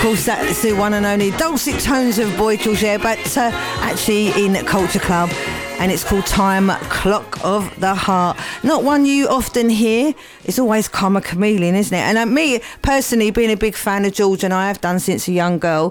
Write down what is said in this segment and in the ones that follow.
course, that's the one and only dulcet tones of Boy George there, but actually in Culture Club, and it's called Time Clock of the Heart. Not one you often hear. It's always Karma Chameleon, isn't it? And me, personally, being a big fan of George, and I have done since a young girl,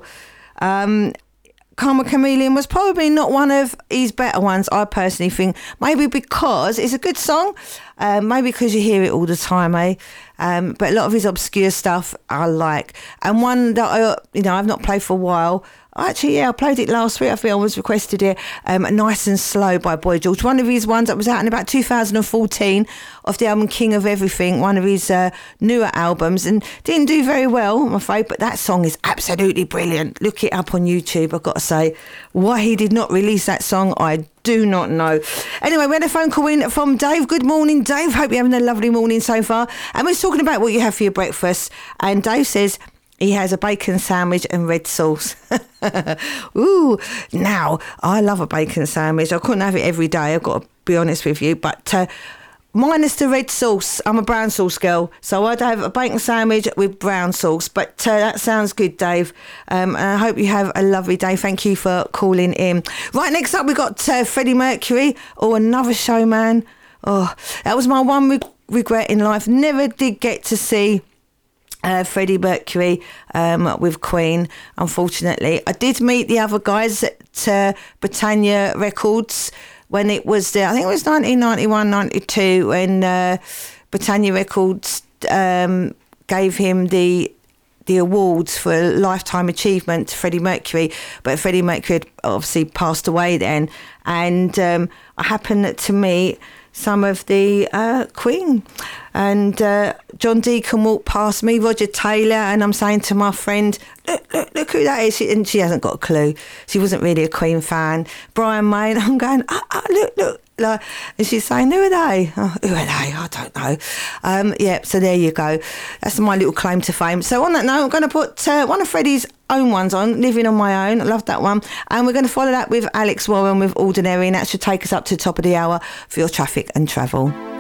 Karma Chameleon was probably not one of his better ones, I personally think. Maybe because it's a good song, maybe because you hear it all the time, but a lot of his obscure stuff I like. And one that I've not played for a while. Actually, I played it last week. I think I was requested it. Nice and Slow by Boy George. One of his ones that was out in about 2014 off the album King of Everything, one of his newer albums, and didn't do very well, I'm afraid, but that song is absolutely brilliant. Look it up on YouTube, I've got to say. Why he did not release that song, I do not know. Anyway, we had a phone call in from Dave. Good morning, Dave. Hope you're having a lovely morning so far. And we're talking about what you have for your breakfast. And Dave says he has a bacon sandwich and red sauce. Ooh, now, I love a bacon sandwich. I couldn't have it every day, I've got to be honest with you. But minus the red sauce, I'm a brown sauce girl. So I'd have a bacon sandwich with brown sauce. But that sounds good, Dave. And I hope you have a lovely day. Thank you for calling in. Right, next up, we've got Freddie Mercury. Oh, another showman. Oh, that was my one regret in life. Never did get to see Freddie Mercury with Queen, unfortunately. I did meet the other guys at Britannia Records when it was I think it was 1991, 92, when Britannia Records gave him the awards for lifetime achievement to Freddie Mercury, but Freddie Mercury had obviously passed away then, and I happened to meet some of the Queen, and John Deacon walked past me, Roger Taylor, and I'm saying to my friend, look who that is, and she hasn't got a clue. She wasn't really a Queen fan. Brian May, and I'm going, look, like, and she's saying, who are they? Oh, who are they? I don't know. Yeah, so there you go. That's my little claim to fame. So on that note, I'm going to put one of Freddie's own ones on, Living on My Own. I love that one. And we're going to follow that with Alex Warren with Ordinary, and that should take us up to the top of the hour for your traffic and travel.